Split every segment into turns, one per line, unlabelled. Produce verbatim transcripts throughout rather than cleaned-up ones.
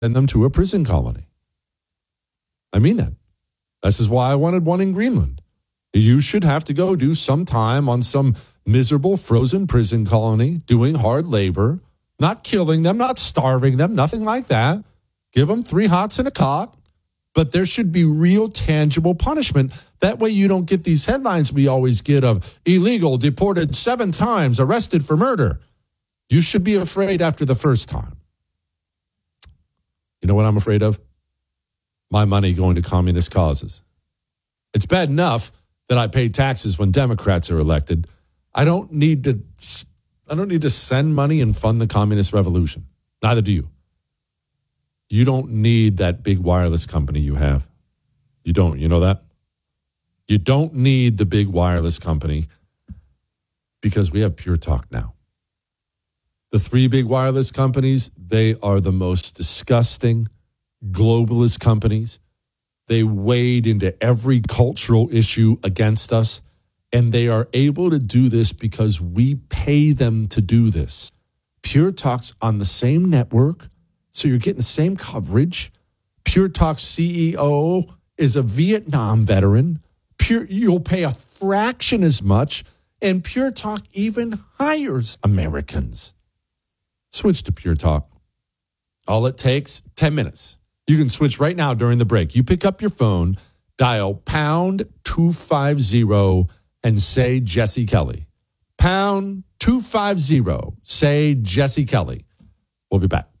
send them to a prison colony. I mean that. This is why I wanted one in Greenland. You should have to go do some time on some miserable frozen prison colony, doing hard labor, not killing them, not starving them, nothing like that. Give them three hots and a cot. But there should be real tangible punishment. That way you don't get these headlines we always get of illegal, deported seven times, arrested for murder. You should be afraid after the first time. You know what I'm afraid of? My money going to communist causes. It's bad enough that I pay taxes when Democrats are elected. I don't need to I don't need to send money and fund the communist revolution. Neither do you. You don't need that big wireless company you have. You don't. You know that? You don't need the big wireless company because we have Pure Talk now. The three big wireless companies, they are the most disgusting globalist companies. They wade into every cultural issue against us, and they are able to do this because we pay them to do this. Pure Talk's on the same network, so you're getting the same coverage. Pure Talk's C E O is a Vietnam veteran. Pure, you'll pay a fraction as much, and Pure Talk even hires Americans. Switch to Pure Talk. All it takes, ten minutes. You can switch right now during the break. You pick up your phone, dial pound two fifty, and say Jesse Kelly. Pound two fifty, say Jesse Kelly. We'll be back.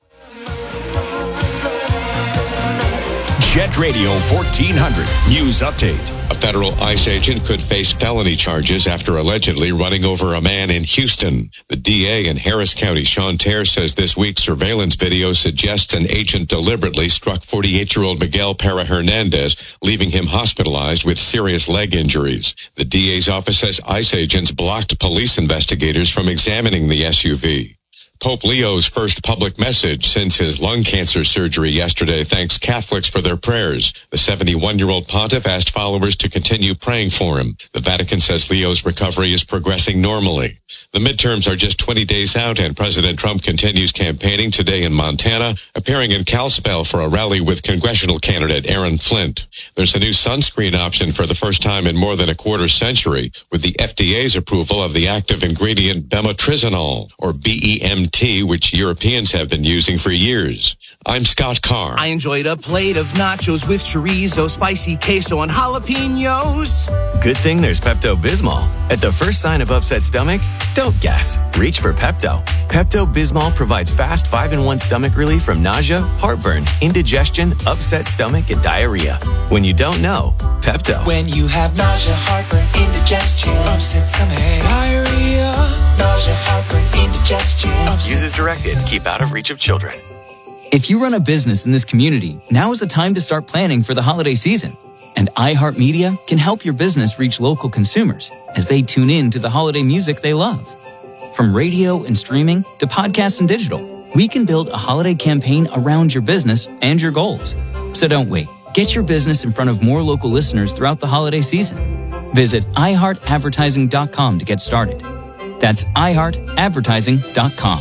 Jet Radio fourteen hundred News Update.
A federal ICE agent could face felony charges after allegedly running over a man in Houston. The D A in Harris County, Sean Terr, says this week's surveillance video suggests an agent deliberately struck forty-eight-year-old Miguel Para Hernandez, leaving him hospitalized with serious leg injuries. The D A's office says ICE agents blocked police investigators from examining the S U V. Pope Leo's first public message since his lung cancer surgery yesterday thanks Catholics for their prayers. The seventy-one-year-old pontiff asked followers to continue praying for him. The Vatican says Leo's recovery is progressing normally. The midterms are just twenty days out, and President Trump continues campaigning today in Montana, appearing in Kalispell for a rally with congressional candidate Aaron Flint. There's a new sunscreen option for the first time in more than a quarter century, with the F D A's approval of the active ingredient bemotrizinol, or B E M T, which Europeans have been using for years. I'm Scott Carr.
I enjoyed a plate of nachos with chorizo, spicy queso, and jalapenos.
Good thing there's Pepto-Bismol. At the first sign of upset stomach, don't guess. Reach for Pepto. Pepto-Bismol provides fast five in one stomach relief from nausea, heartburn, indigestion, upset stomach, and diarrhea. When you don't know, Pepto.
When you have nausea, heartburn, indigestion, upset stomach, diarrhea, nausea, heartburn, indigestion.
Use as directed. Keep out of reach of children.
If you run a business in this community, now is the time to start planning for the holiday season. And iHeartMedia can help your business reach local consumers as they tune in to the holiday music they love. From radio and streaming to podcasts and digital, we can build a holiday campaign around your business and your goals. So don't wait. Get your business in front of more local listeners throughout the holiday season. Visit i heart advertising dot com to get started. That's i heart advertising dot com.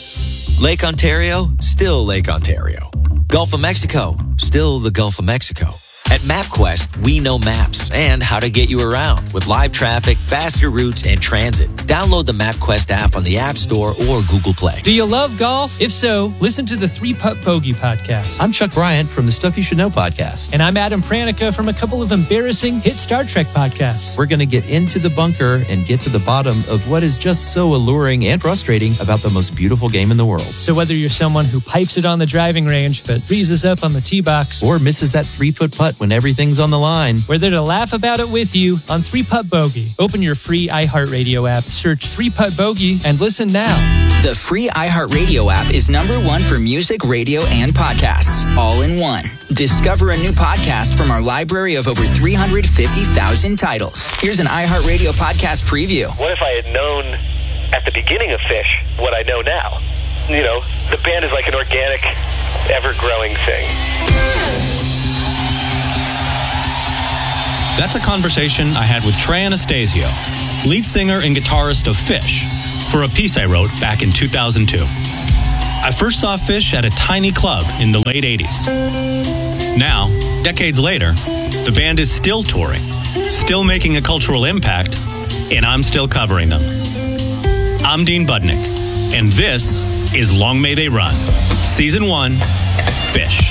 Lake Ontario, still Lake Ontario. Gulf of Mexico, still the Gulf of Mexico. At MapQuest, we know maps and how to get you around with live traffic, faster routes, and transit. Download the MapQuest app on the App Store or Google Play.
Do you love golf? If so, listen to the Three Putt Bogey podcast.
I'm Chuck Bryant from the Stuff You Should Know podcast.
And I'm Adam Pranica from a couple of embarrassing hit Star Trek podcasts.
We're going to get into the bunker and get to the bottom of what is just so alluring and frustrating about the most beautiful game in the world.
So whether you're someone who pipes it on the driving range but freezes up on the tee box,
or misses that three-foot putt when everything's on the line,
we're there to laugh about it with you on Three Putt Bogey. Open your free iHeartRadio app, search Three Putt Bogey, and listen now.
The free iHeartRadio app is number one for music, radio, and podcasts, all in one. Discover a new podcast from our library of over three hundred fifty thousand titles. Here's an iHeartRadio podcast preview.
What if I had known at the beginning of Fish what I know now? You know, the band is like an organic, ever-growing thing.
That's a conversation I had with Trey Anastasio, lead singer and guitarist of Fish, for a piece I wrote back in two thousand two. I first saw Fish at a tiny club in the late eighties. Now, decades later, the band is still touring, still making a cultural impact, and I'm still covering them. I'm Dean Budnick, and this is Long May They Run, Season one, Fish.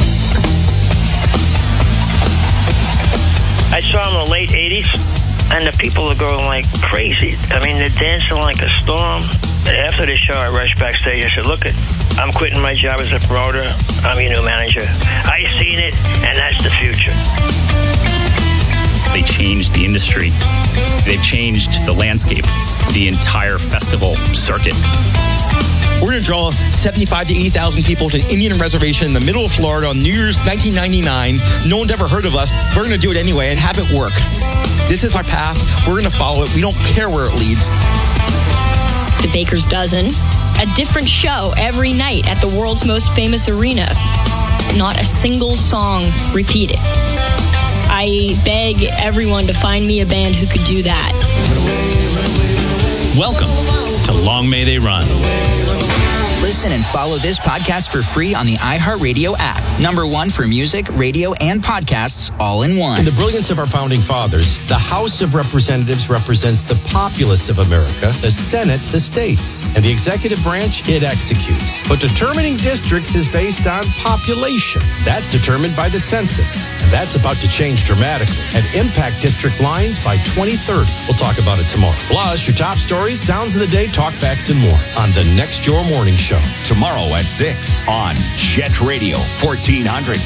I saw them in the late eighties, and the people are going like crazy. I mean, they're dancing like a storm. After the show, I rushed backstage and said, look, it, I'm quitting my job as a promoter. I'm your new manager. I seen it, and that's the future.
They changed the industry. They've changed the landscape, the entire festival circuit.
We're going to draw seventy-five to eighty thousand people to an Indian reservation in the middle of Florida on New Year's nineteen ninety-nine. No one's ever heard of us. We're going to do it anyway and have it work. This is our path. We're going to follow it. We don't care where it leads.
The Baker's Dozen, a different show every night at the world's most famous arena. Not a single song repeated. I beg everyone to find me a band who could do that.
Welcome to Long May They Run.
Listen and follow this podcast for free on the iHeartRadio app. Number one for music, radio, and podcasts all in one.
In the brilliance of our founding fathers, the House of Representatives represents the populace of America, the Senate, the states, and the executive branch, it executes. But determining districts is based on population. That's determined by the census, and that's about to change dramatically and impact district lines by twenty thirty. We'll talk about it tomorrow. Plus, your top stories, sounds of the day, talkbacks, and more on the Next Your Morning Show.
Tomorrow at six on Jet Radio fourteen hundred.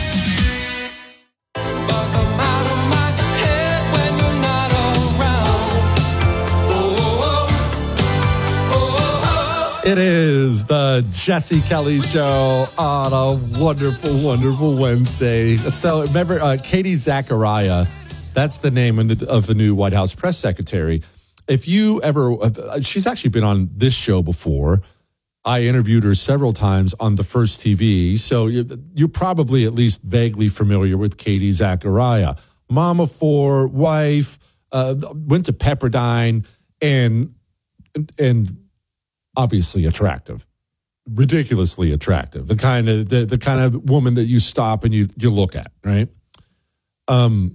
It is the Jesse Kelly Show on a wonderful, wonderful Wednesday. So remember, uh, Katie Zachariah, that's the name of the new White House press secretary. If you ever, uh, she's actually been on this show before. I interviewed her several times on the First T V, so you're probably at least vaguely familiar with Katie Zachariah. Mom of four, wife, uh, went to Pepperdine, and and obviously attractive, ridiculously attractive. The kind of the, the kind of woman that you stop and you you look at, right? Um,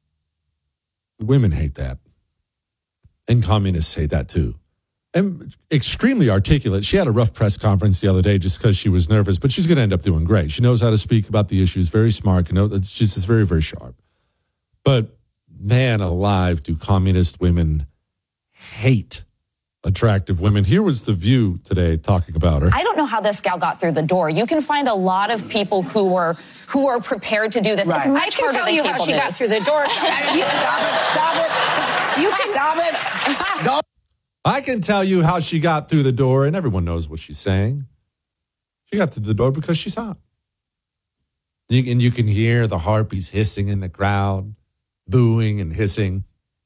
women hate that, and communists hate that too. And extremely articulate. She had a rough press conference the other day just because she was nervous, but she's going to end up doing great. She knows how to speak about the issues, very smart. You know, she's just very, very sharp. But man alive, do communist women hate attractive women. Here was The View today talking about her.
I don't know how this gal got through the door. You can find a lot of people who are who are prepared to do this.
Right.
It's much
I can
harder
tell
than
you
cable
how she
news.
got through the door. You stop it, stop it. You can stop it. Don't.
I can tell you how she got through the door, and everyone knows what she's saying. She got through the door because she's hot. You, and you can hear the harpies hissing in the crowd, booing and hissing.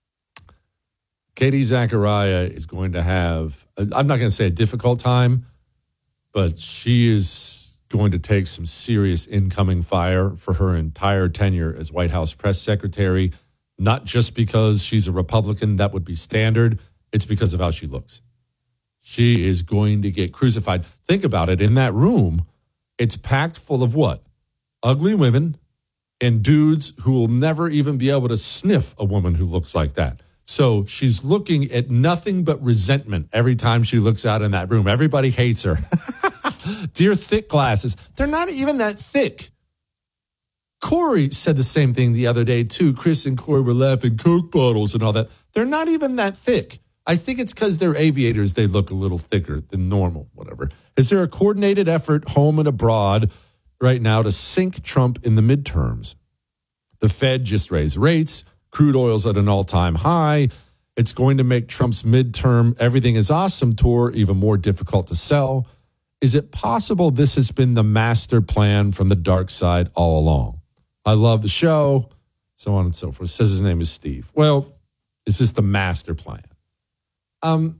Katie Zachariah is going to have, I'm not going to say a difficult time, but she is going to take some serious incoming fire for her entire tenure as White House press secretary, not just because she's a Republican, that would be standard. It's because of how she looks. She is going to get crucified. Think about it. In that room, it's packed full of what? Ugly women and dudes who will never even be able to sniff a woman who looks like that. So she's looking at nothing but resentment every time she looks out in that room. Everybody hates her. Dear thick glasses. They're not even that thick. Corey said the same thing the other day, too. Chris and Corey were laughing, Coke bottles and all that. They're not even that thick. I think it's because they're aviators. They look a little thicker than normal, whatever. Is there a coordinated effort home and abroad right now to sink Trump in the midterms? The Fed just raised rates. Crude oil's at an all-time high. It's going to make Trump's midterm Everything is Awesome tour even more difficult to sell. Is it possible this has been the master plan from the dark side all along? I love the show, so on and so forth. Says his name is Steve. Well, is this the master plan? Um,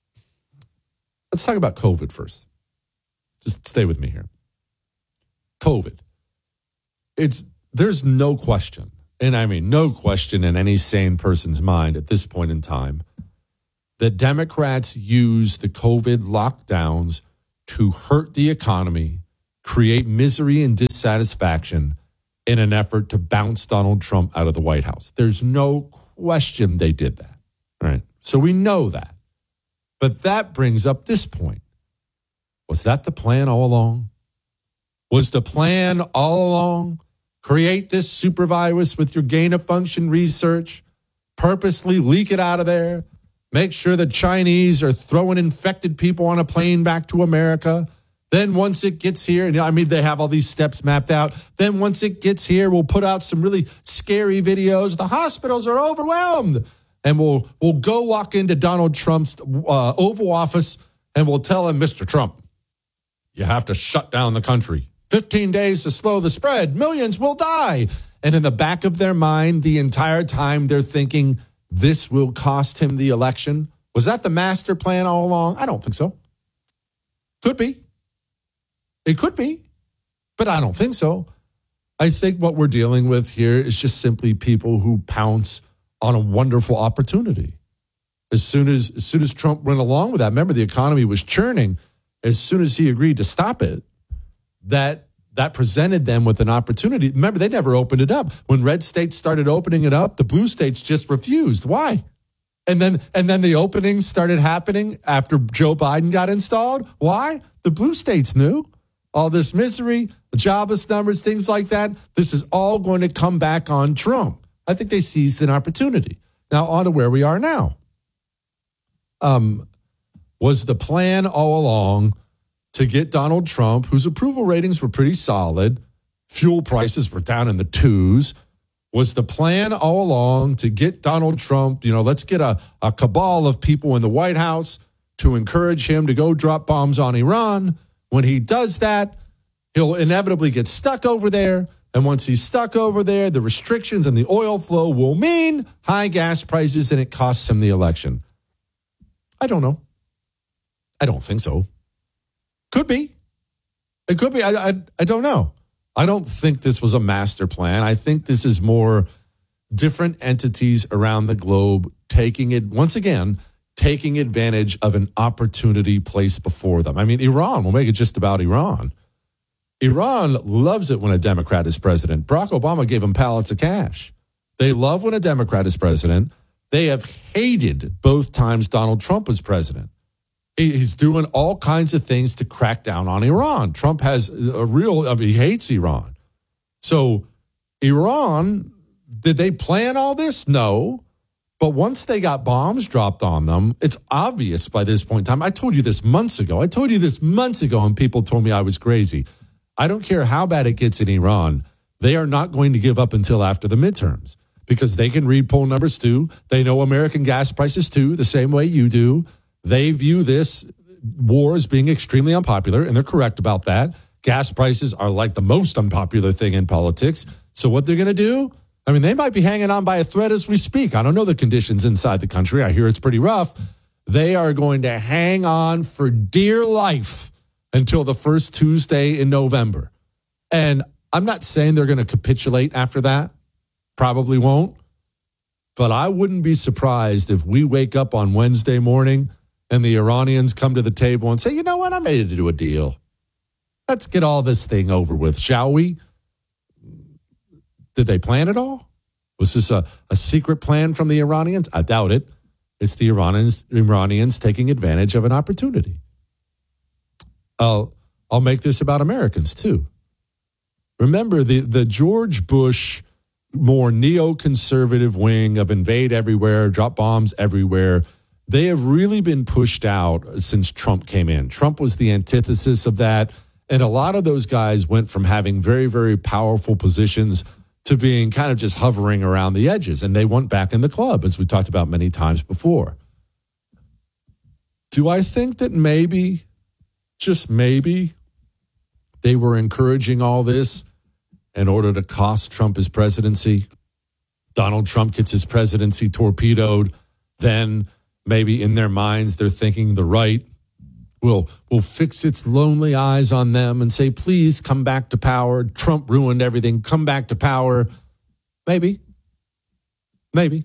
let's talk about COVID first. Just stay with me here. COVID. It's there's no question, and I mean no question in any sane person's mind at this point in time, that Democrats use the COVID lockdowns to hurt the economy, create misery and dissatisfaction in an effort to bounce Donald Trump out of the White House. There's no question they did that, right? So we know that. But that brings up this point. Was that the plan all along? Was the plan all along create this super virus with your gain of function research, purposely leak it out of there, make sure the Chinese are throwing infected people on a plane back to America? Then once it gets here, and I mean, they have all these steps mapped out. Then once it gets here, we'll put out some really scary videos. The hospitals are overwhelmed. And we'll we'll go walk into Donald Trump's uh, Oval Office and we'll tell him, Mister Trump, you have to shut down the country. fifteen days to slow the spread. Millions will die. And in the back of their mind, the entire time they're thinking this will cost him the election. Was that the master plan all along? I don't think so. Could be. It could be. But I don't think so. I think what we're dealing with here is just simply people who pounce on a wonderful opportunity. As soon as, as soon as Trump went along with that, remember the economy was churning. As soon as he agreed to stop it, that that presented them with an opportunity. Remember, they never opened it up. When red states started opening it up, the blue states just refused. Why? And then and then the openings started happening after Joe Biden got installed. Why? The blue states knew. All this misery, the jobless numbers, things like that, this is all going to come back on Trump. I think they seized an opportunity. Now, on to where we are now. Um, was the plan all along to get Donald Trump, whose approval ratings were pretty solid, fuel prices were down in the twos, was the plan all along to get Donald Trump, you know, let's get a, a cabal of people in the White House to encourage him to go drop bombs on Iran. When he does that, he'll inevitably get stuck over there. And once he's stuck over there, the restrictions and the oil flow will mean high gas prices and it costs him the election. I don't know. I don't think so. Could be. It could be. I, I, I don't know. I don't think this was a master plan. I think this is more different entities around the globe taking it, once again, taking advantage of an opportunity placed before them. I mean, Iran, we'll make it just about Iran. Iran loves it when a Democrat is president. Barack Obama gave them pallets of cash. They love when a Democrat is president. They have hated both times Donald Trump was president. He's doing all kinds of things to crack down on Iran. Trump has a real, I mean, he hates Iran. So Iran, did they plan all this? No. But once they got bombs dropped on them, it's obvious by this point in time. I told you this months ago. I told you this months ago and people told me I was crazy. I don't care how bad it gets in Iran. They are not going to give up until after the midterms because they can read poll numbers too. They know American gas prices too, the same way you do. They view this war as being extremely unpopular, and they're correct about that. Gas prices are like the most unpopular thing in politics. So what they're going to do, I mean, they might be hanging on by a thread as we speak. I don't know the conditions inside the country. I hear it's pretty rough. They are going to hang on for dear life until the first Tuesday in November. And I'm not saying they're going to capitulate after that. Probably won't. But I wouldn't be surprised if we wake up on Wednesday morning and the Iranians come to the table and say, you know what, I'm ready to do a deal. Let's get all this thing over with, shall we? Did they plan it all? Was this a, a secret plan from the Iranians? I doubt it. It's the Iranians, Iranians taking advantage of an opportunity. I'll, I'll make this about Americans, too. Remember, the, the George Bush, more neoconservative wing of invade everywhere, drop bombs everywhere, they have really been pushed out since Trump came in. Trump was the antithesis of that. And a lot of those guys went from having very, very powerful positions to being kind of just hovering around the edges. And they went back in the club, as we talked about many times before. Do I think that maybe, just maybe, they were encouraging all this in order to cost Trump his presidency? Donald Trump gets his presidency torpedoed. Then maybe in their minds, they're thinking the right will will fix its lonely eyes on them and say, please come back to power. Trump ruined everything. Come back to power. Maybe. Maybe.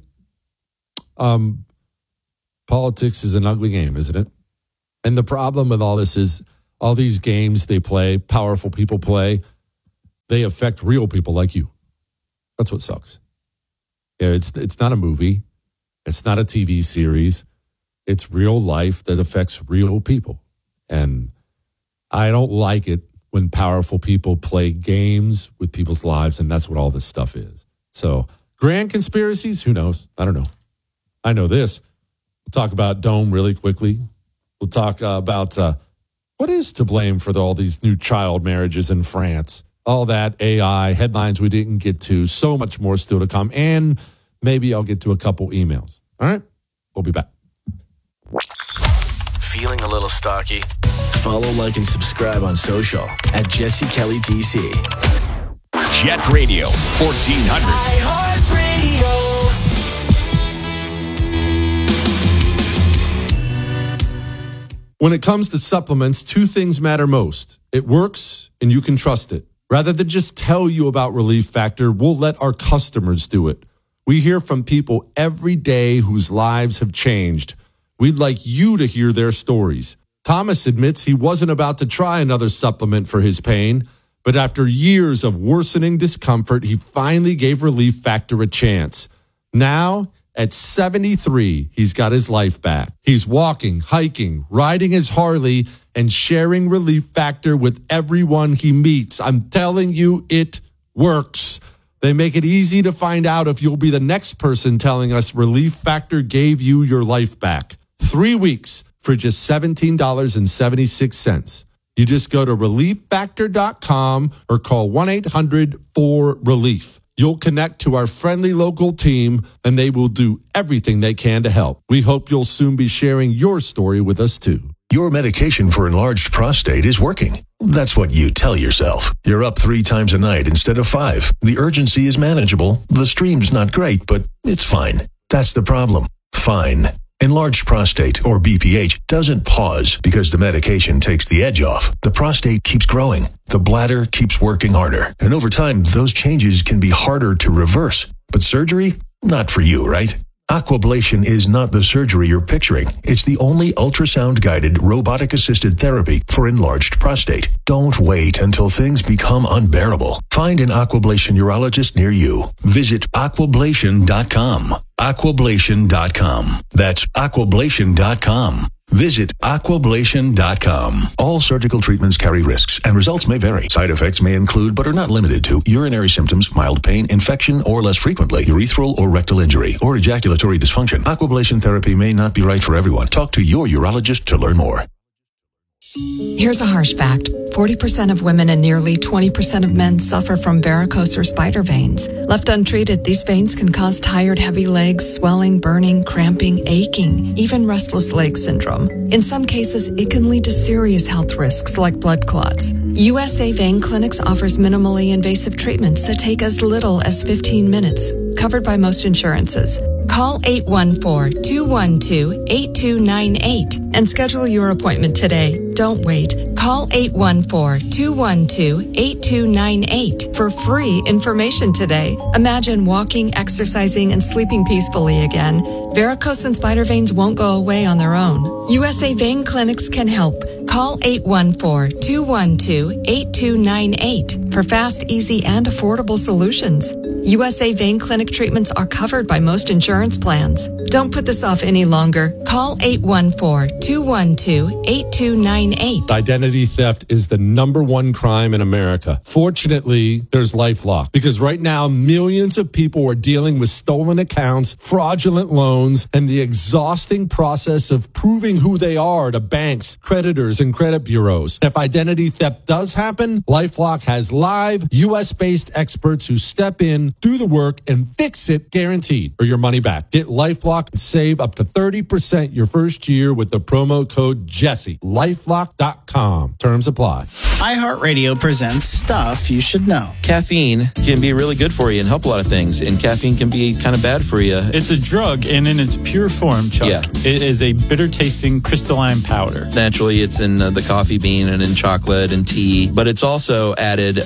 Um, politics is an ugly game, isn't it? And the problem with all this is all these games they play, powerful people play, they affect real people like you. That's what sucks. Yeah, it's it's not a movie. It's not a T V series. It's real life that affects real people. And I don't like it when powerful people play games with people's lives, and that's what all this stuff is. So, grand conspiracies? Who knows? I don't know. I know this. We'll talk about Dome really quickly. We'll talk uh, about uh, what is to blame for the, all these new child marriages in France. All that, A I, headlines we didn't get to, so much more still to come. And maybe I'll get to a couple emails. All right? We'll be back.
Feeling a little stocky? Follow, like, and subscribe on social at Jesse Kelly D C.
Jet Radio, fourteen hundred.
iHeartRadio.
When it comes to supplements, two things matter most. It works, and you can trust it. Rather than just tell you about Relief Factor, we'll let our customers do it. We hear from people every day whose lives have changed. We'd like you to hear their stories. Thomas admits he wasn't about to try another supplement for his pain, but after years of worsening discomfort, he finally gave Relief Factor a chance. Now, at seventy-three, he's got his life back. He's walking, hiking, riding his Harley, and sharing Relief Factor with everyone he meets. I'm telling you, it works. They make it easy to find out if you'll be the next person telling us Relief Factor gave you your life back. Three weeks for just seventeen dollars and seventy-six cents. You just go to relief factor dot com or call one eight hundred four relief. You'll connect to our friendly local team, and they will do everything they can to help. We hope you'll soon be sharing your story with us, too.
Your medication for enlarged prostate is working. That's what you tell yourself. You're up three times a night instead of five. The urgency is manageable. The stream's not great, but it's fine. That's the problem. Fine. Enlarged prostate, or B P H, doesn't pause because the medication takes the edge off. The prostate keeps growing. The bladder keeps working harder. And over time, those changes can be harder to reverse. But surgery? Not for you, right? Aquablation is not the surgery you're picturing. It's the only ultrasound-guided, robotic-assisted therapy for enlarged prostate. Don't wait until things become unbearable. Find an Aquablation urologist near you. Visit aquablation dot com. aquablation dot com. That's aquablation dot com. Visit aquablation dot com. All surgical treatments carry risks, and results may vary. Side effects may include, but are not limited to, urinary symptoms, mild pain, infection, or less frequently, urethral or rectal injury, or ejaculatory dysfunction. Aquablation therapy may not be right for everyone. Talk to your urologist to learn more.
Here's a harsh fact. forty percent of women and nearly twenty percent of men suffer from varicose or spider veins. Left untreated, these veins can cause tired, heavy legs, swelling, burning, cramping, aching, even restless leg syndrome. In some cases, it can lead to serious health risks like blood clots. U S A Vein Clinics offers minimally invasive treatments that take as little as fifteen minutes, covered by most insurances. Call eight one four, two one two, eight two nine eight and schedule your appointment today. Don't wait. Call eight one four, two one two, eight two nine eight for free information today. Imagine walking, exercising, and sleeping peacefully again. Varicose and spider veins won't go away on their own. U S A Vein Clinics can help. Call eight one four, two one two, eight two nine eight for fast, easy, and affordable solutions. U S A Vein Clinic treatments are covered by most insurance plans. Don't put this off any longer. Call eight one four, two one two, eight two nine eight.
Identity theft is the number one crime in America. Fortunately, there's LifeLock, because right now millions of people are dealing with stolen accounts, fraudulent loans, and the exhausting process of proving who they are to banks, creditors, and credit bureaus. If identity theft does happen, LifeLock has live U S-based experts who step in, do the work, and fix it, guaranteed, or your money back. Get LifeLock and save up to thirty percent your first year with the promo code Jesse. lifelock dot com. Terms apply.
iHeartRadio presents Stuff You Should Know.
Caffeine can be really good for you and help a lot of things, and caffeine can be kind of bad for you.
It's a drug, and in its pure form, Chuck,
Yeah.
it is a bitter-tasting crystalline powder.
Naturally, it's in uh, the coffee bean and in chocolate and tea, but it's also added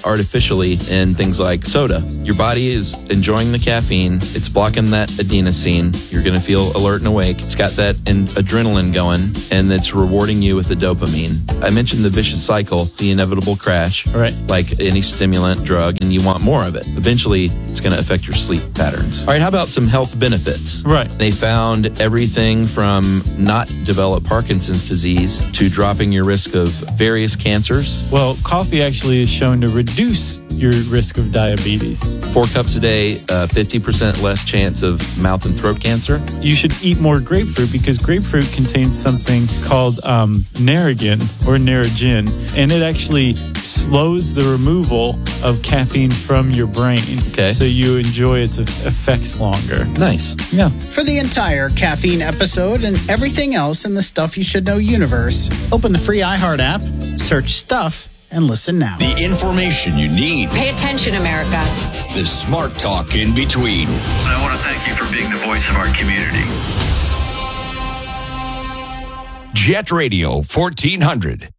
artificially in things like soda. Your body is enjoying the caffeine. It's blocking that adenosine. You're going to feel alert and awake. It's got that in- adrenaline going, and it's rewarding you with the dopamine. I mentioned the vicious cycle, the inevitable crash,
right?
Like any stimulant drug, and you want more of it. Eventually, it's going to affect your sleep patterns. All right, how about some health benefits?
Right.
They found everything from not develop Parkinson's disease to dropping your risk of various cancers.
Well, coffee actually is shown to reduce your risk of diabetes.
Four cups a day, uh, fifty percent less chance of mouth and throat cancer.
You should eat more grapefruit because grapefruit contains something called um, Narragin or Narragin, and it actually slows the removal of caffeine from your brain.
Okay.
So you enjoy its effects longer.
Nice.
Yeah.
For the entire caffeine episode and everything else in the Stuff You Should Know universe, open the free iHeart app, search Stuff, and listen now.
The information you need.
Pay attention, America.
The smart talk in between.
I want to thank you for being the voice of our community.
Jet Radio fourteen hundred.